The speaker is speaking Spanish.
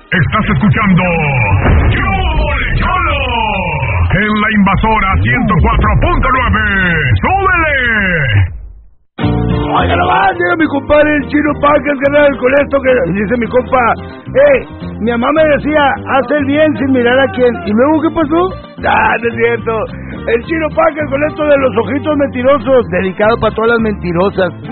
Estás escuchando ¡Show de Cholo! En la Invasora 104.9. ¡Súbele! Oiga, nomás, llega mi compadre el Chino Páez, carnal, con esto que dice mi compa. Mi mamá me decía, haz el bien sin mirar a quién. ¿Y luego qué pasó? No es cierto. El Chino Páez con esto de los ojitos mentirosos, dedicado para todas las mentirosas.